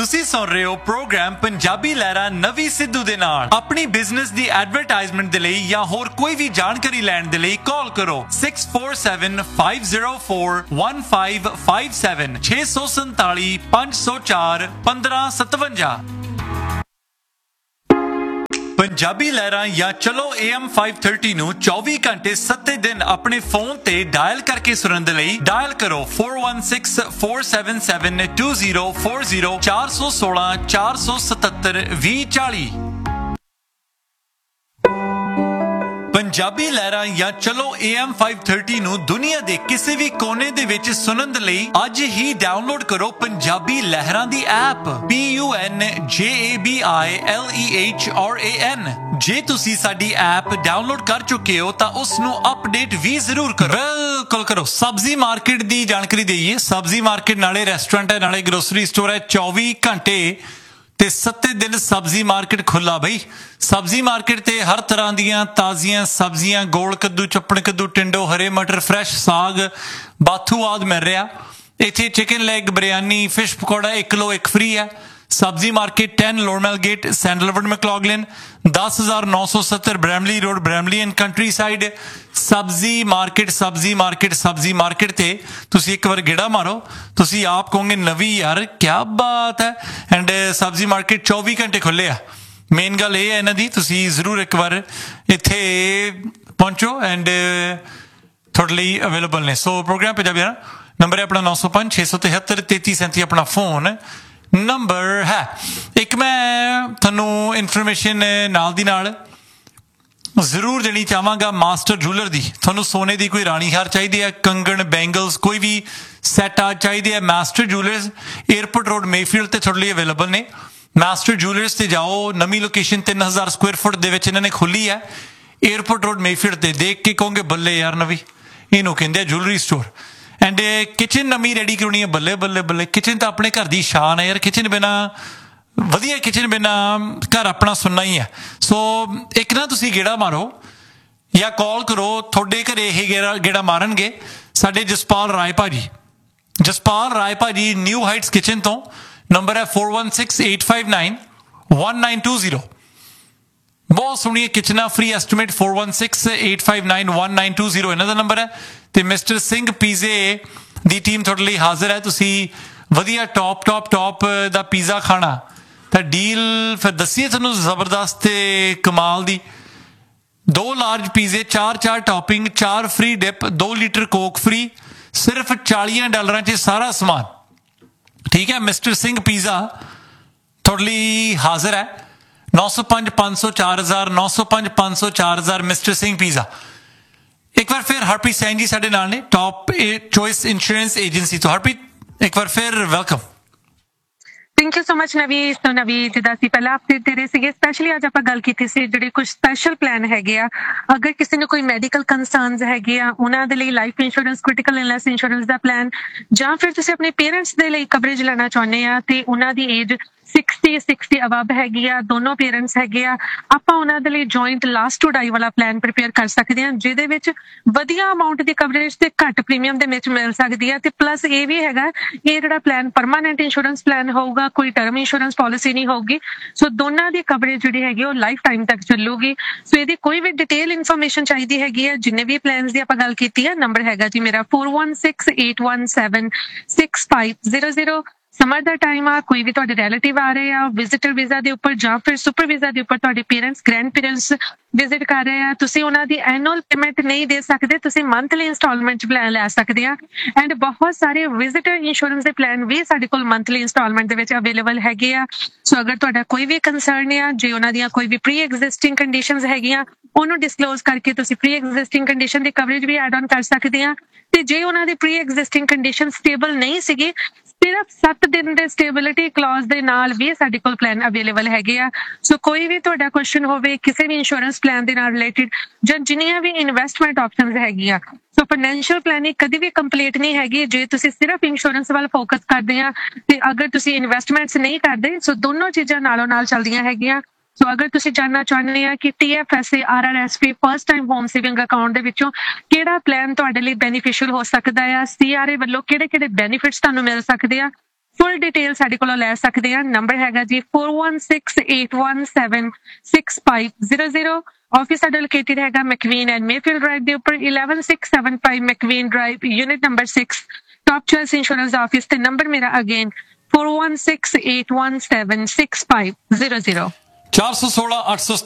ਤੁਸੀਂ ਸੁਣ ਰਹੇ ਹੋ ਪ੍ਰੋਗਰਾਮ ਪੰਜਾਬੀ ਲਹਿਰਾਂ ਨਵੀਂ ਸਿੱਧੂ ਦੇ ਨਾਲ। ਆਪਣੀ ਬਿਜ਼ਨਸ ਦੀ ਐਡਵਰਟਾਈਜ਼ਮੈਂਟ ਦੇ ਲਈ ਜਾਂ ਹੋਰ ਕੋਈ ਵੀ ਜਾਣਕਾਰੀ ਲੈਣ ਦੇ ਲਈ ਕਾਲ ਕਰੋ 6475041557 647 504 1557। ਪੰਜਾਬੀ ਲਹਿਰਾਂ ਜਾਂ ਚਲੋ AM 530 ਨੂੰ 24 ਘੰਟੇ 7 ਦਿਨ ਆਪਣੇ ਫੋਨ ਤੇ ਡਾਇਲ ਕਰਕੇ ਸੁਣਨ ਦੇ ਲਈ ਡਾਇਲ ਕਰੋ 4164772040 416 477 2040। ਪੰਜਾਬੀ ਲਹਿਰਾਂ ਜਾਂ ਚਲੋ AM 530 ਨੂੰ ਦੁਨੀਆ ਦੇ ਕਿਸੇ ਵੀ ਕੋਨੇ ਦੇ ਵਿੱਚ ਸੁਣਨ ਦੇ ਲਈ ਅੱਜ ਹੀ ਡਾਊਨਲੋਡ ਕਰੋ ਪੰਜਾਬੀ ਲਹਿਰਾਂ ਦੀ ਐਪ PUNJABILEHRAN। ਜੇ ਤੁਸੀਂ ਸਾਡੀ ਐਪ ਡਾਊਨਲੋਡ ਕਰ ਚੁੱਕੇ ਹੋ ਤਾਂ ਉਸ ਨੂੰ ਅਪਡੇਟ ਵੀ ਜ਼ਰੂਰ ਕਰੋ। ਬਿਲਕੁਲ ਕਰੋ। ਸਬਜ਼ੀ ਮਾਰਕੀਟ ਦੀ ਜਾਣਕਾਰੀ ਦੇਈਏ। ਸਬਜ਼ੀ ਮਾਰਕੀਟ ਨਾਲੇ ਰੈਸਟੋਰੈਂਟ ਹੈ, ਨਾਲੇ ਗਰੋਸਰੀ ਸਟੋਰ ਹੈ। 24 ਘੰਟੇ ਤੇ 7 ਦਿਨ ਸਬਜ਼ੀ ਮਾਰਕੀਟ ਖੁੱਲਾ ਬਈ। ਸਬਜ਼ੀ ਮਾਰਕੀਟ ਤੇ ਹਰ ਤਰ੍ਹਾਂ ਦੀਆਂ ਤਾਜ਼ੀਆਂ ਸਬਜ਼ੀਆਂ, ਗੋਲ ਕੱਦੂ, ਚੱਪਣ ਕੱਦੂ, ਟਿੰਡੋ, ਹਰੇ ਮਟਰ, ਫਰੈਸ਼ ਸਾਗ, ਬਾਥੂ ਆਦਿ ਮਿਲ ਰਿਹਾ। ਇੱਥੇ chicken leg, biryani, fish pakora 1 kilo 1 free ਹੈ। ਸਬਜ਼ੀ market 10 ਲੋਰਮੈਲ gate, sandalwood, ਮੈਕਲੌਗਲਿਨ, 10970 Bramley road, Bramley and country side. ਸਬਜ਼ੀ ਮਾਰਕੀਟ ਤੇ ਤੁਸੀਂ ਇੱਕ ਵਾਰ ਗੇੜਾ ਮਾਰੋ, ਤੁਸੀਂ ਆਪ ਕਹੋਗੇ ਨਵੀਂ ਯਾਰ ਕਿਆ ਬਾਤ ਹੈ। ਐਂਡ ਸਬਜ਼ੀ ਮਾਰਕੀਟ 24 ਘੰਟੇ ਖੁੱਲੇ ਆ। ਮੇਨ ਗੱਲ ਇਹ ਹੈ ਇਹਨਾਂ ਦੀ, ਤੁਸੀਂ ਜ਼ਰੂਰ ਇੱਕ ਵਾਰ ਇੱਥੇ ਪਹੁੰਚੋ ਐਂਡ ਤੁਹਾਡੇ ਲਈ ਅਵੇਲੇਬਲ ਨੇ। ਸੋ ਪ੍ਰੋਗਰਾਮ ਪੰਜਾਬੀ ਨੰਬਰ ਹੈ ਆਪਣਾ 905 673 3337 ਆਪਣਾ ਫੋਨ ਨੰਬਰ ਹੈ। ਇੱਕ ਮੈਂ ਤੁਹਾਨੂੰ ਇਨਫੋਰਮੇਸ਼ਨ ਨਾਲ ਦੀ ਨਾਲ ਜ਼ਰੂਰ ਦੇਣੀ ਚਾਹਾਂਗਾ ਮਾਸਟਰ ਜੂਲਰ ਦੀ। ਤੁਹਾਨੂੰ ਸੋਨੇ ਦੀ ਕੋਈ ਰਾਣੀ ਹਾਰ ਚਾਹੀਦੀ ਹੈ, ਕੰਗਣ, ਬੈਂਗਲਸ, ਕੋਈ ਵੀ ਸੈੱਟ ਆ ਚਾਹੀਦੇ ਹੈ, master jewellers airport road Mayfield ਤੇ ਤੁਹਾਡੇ ਲਈ ਅਵੇਲੇਬਲ ਨੇ। ਮਾਸਟਰ ਜੂਲਰਸ ਤੇ ਜਾਓ। ਨਵੀਂ ਲੋਕੇਸ਼ਨ 3000 ਸਕੁਅਰ ਫੁੱਟ ਦੇ ਵਿੱਚ ਇਹਨਾਂ ਨੇ ਖੋਲੀ ਹੈ ਏਅਰਪੋਰਟ ਰੋਡ ਮੇਫੀਲਡ ਤੇ। ਦੇਖ ਕੇ ਕਹੋਗੇ ਬੱਲੇ ਯਾਰ ਨਵੀਂ, ਇਹਨੂੰ ਕਹਿੰਦੇ ਆ ਜੂਲਰੀ ਸਟੋਰ। ਐਂਡ ਕਿਚਨ ਨਵੀਂ ਰੈਡੀ ਕਰਾਉਣੀ ਹੈ, ਬੱਲੇ ਬੱਲੇ ਬੱਲੇ। ਕਿਚਨ ਤਾਂ ਆਪਣੇ ਘਰ ਦੀ ਸ਼ਾਨ ਹੈ ਯਾਰ। ਕਿਚਨ ਬਿਨਾਂ ਵਧੀਆ, ਕਿਚਨ ਬਿਨਾਂ ਘਰ ਆਪਣਾ ਸੁਣਨਾ ਹੀ ਹੈ। ਸੋ ਇੱਕ ਨਾ ਤੁਸੀਂ ਗੇੜਾ ਮਾਰੋ ਜਾਂ ਕਾਲ ਕਰੋ, ਤੁਹਾਡੇ ਘਰੇ ਇਹ ਗੇੜਾ ਮਾਰਨਗੇ ਸਾਡੇ ਜਸਪਾਲ ਰਾਏ ਭਾਜੀ ਨਿਊ ਹਾਈਟਸ ਕਿਚਨ ਤੋਂ। ਨੰਬਰ ਹੈ 4168591920। ਬਹੁਤ ਸੋਹਣੀਆਂ ਕਿਚਨਾਂ, ਫ੍ਰੀ ਐਸਟੀਮੇਟ 4168591920 ਇਹਨਾਂ ਦਾ ਨੰਬਰ ਹੈ। ਤੇ ਮਿਸਟਰ ਸਿੰਘ ਪੀਜ਼ੇ ਦੀ ਟੀਮ ਤੁਹਾਡੇ ਲਈ ਹਾਜ਼ਰ ਹੈ। ਤੁਸੀਂ ਵਧੀਆ ਟੌਪ ਦਾ ਪੀਜ਼ਾ ਖਾਣਾ ਤਾਂ ਡੀਲ ਫਿਰ ਦੱਸੀਏ ਤੁਹਾਨੂੰ ਜ਼ਬਰਦਸਤ ਤੇ ਕਮਾਲ ਦੀ। 2 ਲਾਰਜ ਪੀਜ਼ੇ, 4 topping, 4 free dip, 2 litre Coke free, ਸਿਰਫ $40 'ਚ ਸਾਰਾ ਸਮਾਨ। ਠੀਕ ਹੈ, ਮਿਸਟਰ ਸਿੰਘ ਪੀਜ਼ਾ ਤੁਹਾਡੇ ਲਈ ਹਾਜ਼ਰ ਹੈ। 905 500 4000 905 500 4000 ਮਿਸਟਰ ਸਿੰਘ ਪੀਜ਼ਾ। ਇੱਕ ਵਾਰ ਫਿਰ ਹਰਪ੍ਰੀਤ ਸੈਨ ਜੀ ਸਾਡੇ ਨਾਲ ਨੇ, ਟੌਪ ਚੋਇਸ ਇੰਸ਼ੋਰੈਂਸ ਏਜੰਸੀ ਤੋਂ। ਹਰਪ੍ਰੀਤ ਇੱਕ ਵਾਰ ਫਿਰ welcome. Thank you so much ਨਵੀ। ਜਿੱਦਾਂ ਅਸੀਂ ਪਹਿਲਾਂ ਅਪਡੇਟ ਦੇ ਰਹੇ ਸੀਗੇ, ਸਪੈਸ਼ਲੀ ਅੱਜ ਆਪਾਂ ਗੱਲ ਕੀਤੀ ਸੀ ਜਿਹੜੇ ਕੁਝ ਸਪੈਸ਼ਲ ਪਲਾਨ ਹੈਗੇ ਆ। ਅਗਰ ਕਿਸੇ ਨੂੰ ਕੋਈ ਮੈਡੀਕਲ ਕੰਸਰਨਸ ਹੈਗੇ ਆ ਉਹਨਾਂ ਦੇ ਲਈ life insurance, critical illness insurance ਦਾ ਪਲਾਨ, ਜਾਂ ਫਿਰ ਤੁਸੀਂ ਆਪਣੇ ਪੇਰੈਂਟਸ ਦੇ ਲਈ ਕਵਰੇਜ ਲੈਣਾ ਚਾਹੁੰਦੇ ਆ ਤੇ ਉਹਨਾਂ ਦੀ ਏਜ 60 ਅਬਵ ਹੈਗੀ ਆ, ਦੋਨੋਂ ਪੇਰੈਂਟਸ ਹੈਗੇ ਆ, ਆਪਾਂ ਉਹਨਾਂ ਦੇ ਲਈ ਜੁਆਇੰਟ ਲਾਸਟ ਟੂ ਡਾਈ ਵਾਲਾ ਪਲਾਨ ਪ੍ਰੀਪੇਅਰ ਕਰ ਸਕਦੇ ਹਾਂ, ਜਿਹਦੇ ਵਿੱਚ ਵਧੀਆ ਅਮਾਊਂਟ ਦੀ ਕਵਰੇਜ ਤੇ ਘੱਟ ਪ੍ਰੀਮੀਅਮ ਦੇ ਵਿੱਚ ਮਿਲ ਸਕਦੀ ਹੈ। ਤੇ ਪਲੱਸ ਇਹ ਵੀ ਹੈਗਾ, ਇਹ ਜਿਹੜਾ ਪਲਾਨ ਪਰਮਾਨੈਂਟ ਇੰਸ਼ੋਰੈਂਸ ਪਲਾਨ ਹੋਊਗਾ, ਕੋਈ ਟਰਮ ਇੰਸ਼ੋਰੈਂਸ ਪਾਲਿਸੀ ਨਹੀਂ ਹੋਊਗੀ। ਸੋ ਦੋਨਾਂ ਦੀ ਕਵਰੇਜ ਜਿਹੜੀ ਹੈਗੀ ਉਹ ਲਾਈਫ ਟਾਈਮ ਤੱਕ ਚੱਲੂਗੀ। ਸੋ ਇਹਦੀ ਕੋਈ ਵੀ ਡਿਟੇਲ ਇਨਫੋਰਮੇਸ਼ਨ ਚਾਹੀਦੀ ਹੈਗੀ ਹੈ, ਜਿੰਨੇ ਵੀ ਪਲਾਨਸ ਦੀ ਆਪਾਂ ਗੱਲ ਕੀਤੀ ਹੈ, ਨੰਬਰ ਹੈਗਾ ਜੀ ਮੇਰਾ 4168176500। ਸਮਰ ਦਾ ਟਾਈਮ ਆ, ਕੋਈ ਵੀ ਤੁਹਾਡੇ ਰਿਲੇਟਿਵ ਆ ਰਹੇ ਆ ਵਿਜ਼ਿਟਰ ਵੀਜ਼ਾ ਦੇ ਉੱਪਰ ਜਾਂ ਫਿਰ ਸੁਪਰ ਵੀਜ਼ਾ ਦੇ ਉੱਪਰ, ਤੁਹਾਡੇ ਪੇਰੈਂਟਸ, ਗ੍ਰੈਂਡ ਪੇਰੈਂਟਸ ਵਿਜ਼ਿਟ ਕਰ ਰਹੇ ਆ, ਤੁਸੀਂ ਉਹਨਾਂ ਦੀ ਐਨੂਅਲ ਪੇਮੈਂਟ ਨਹੀਂ ਦੇ ਸਕਦੇ, ਤੁਸੀਂ ਮੰਥਲੀ ਇੰਸਟਾਲਮੈਂਟ ਪਲਾਨ ਲੈ ਸਕਦੇ ਆ। ਐਂਡ ਬਹੁਤ ਸਾਰੇ ਵਿਜ਼ਿਟਰ ਇੰਸ਼ੋਰੈਂਸ ਦੇ ਪਲਾਨ ਵੀ ਸਾਡੇ ਕੋਲ ਮੰਥਲੀ ਇੰਸਟਾਲਮੈਂਟ ਦੇ ਵਿੱਚ ਅਵੇਲੇਬਲ ਹੈਗੇ ਆ। ਸੋ ਅਗਰ ਤੁਹਾਡਾ ਕੋਈ ਵੀ ਕੰਸਰਨ ਆ, ਜੇ ਉਹਨਾਂ ਦੀਆਂ ਕੋਈ ਵੀ ਪ੍ਰੀ ਐਗਜ਼ਿਸਟਿੰਗ ਕੰਡੀਸ਼ਨਸ ਹੈਗੀਆਂ, ਉਹਨੂੰ ਡਿਸਕਲੋਜ਼ ਕਰਕੇ ਤੁਸੀਂ pre existing condition the coverage we add on ਕਰ ਸਕਦੇ ਆ। ਤੇ ਜੇ ਉਹਨਾਂ ਦੀ ਪ੍ਰੀ ਐਗਜ਼ਿਸਟਿੰਗ ਕੰਡੀਸ਼ਨ ਸਟੇਬਲ ਨਹੀਂ ਸੀਗੀ, ਸਿਰਫ 7 ਦਿਨ ਦੇ ਸਟੇਬਿਲਿਟੀ ਕਲੌਜ਼ ਦੇ ਨਾਲ ਵੀ ਸਾਡੇ ਕੋਲ ਪਲਾਨ ਅਵੇਲੇਬਲ ਹੈਗੇ ਆ। ਸੋ ਕੋਈ ਵੀ ਤੁਹਾਡਾ ਕੁਐਸਚਨ ਹੋਵੇ ਕਿਸੇ ਵੀ ਇੰਸ਼ੋਰੈਂਸ ਪਲਾਨ ਦੇ ਨਾਲ ਰਿਲੇਟਡ, ਜਾਂ ਜਿੰਨੀਆਂ ਵੀ ਇਨਵੈਸਟਮੈਂਟ ਆਪਸ਼ਨਸ ਹੈਗੀਆਂ, ਸੋ ਫਾਈਨੈਂਸ਼ੀਅਲ ਪਲੈਨਿੰਗ ਕਦੀ ਵੀ ਕੰਪਲੀਟ ਨਹੀਂ ਹੈਗੀ ਜੇ ਤੁਸੀਂ ਸਿਰਫ ਇੰਸ਼ੋਰੈਂਸ ਵੱਲ ਫੋਕਸ ਕਰਦੇ ਆ ਤੇ ਅਗਰ ਤੁਸੀਂ ਇਨਵੈਸਟਮੈਂਟਸ ਨਹੀਂ ਕਰਦੇ। ਸੋ ਦੋਨੋਂ ਚੀਜ਼ਾਂ ਨਾਲੋਂ ਨਾਲ ਚੱਲਦੀਆਂ ਹੈਗੀਆਂ। ਸੋ ਅਗਰ ਤੁਸੀਂ ਜਾਣਨਾ ਚਾਹੁੰਦੇ ਆ ਕਿ TFSA RRSP first time home saving account ਦੇ ਵਿੱਚੋਂ ਕਿਹੜਾ ਪਲਾਨ ਤੁਹਾਡੇ ਲਈ ਬੈਨੀਫੀਸ਼ੀਅਲ ਹੋ ਸਕਦਾ ਆ, CRA ਵੱਲੋਂ ਕਿਹੜੇ ਬੈਨੀਫਿਟਸ ਤੁਹਾਨੂੰ ਮਿਲ ਸਕਦੇ ਆ, ਫੁੱਲ ਡਿਟੇਲ ਸਾਡੇ ਕੋਲੋਂ ਲੈ ਸਕਦੇ ਆ। ਨੰਬਰ ਹੈਗਾ ਜੀ 4168176500। ਆਫਿਸ ਸਾਡਾ ਲੋਕੇਟਡ ਹੈਗਾ ਮੈਕਵੀਨ ਐਂਡ ਮੇਫੀਲਡ ਡਰਾਈਵ ਦੇ ਉੱਪਰ 11675 ਮੈਕਵੀਨ drive unit number 6 top choice insurance office ਤੇ ਨੰਬਰ ਮੇਰਾ ਅਗੇਨ 4168176500। 416 817